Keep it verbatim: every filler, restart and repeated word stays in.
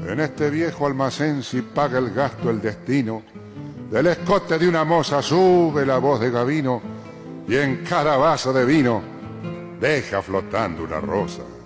En este viejo almacén si paga el gasto el destino, del escote de una moza sube la voz de Gavino y en cada vaso de vino deja flotando una rosa.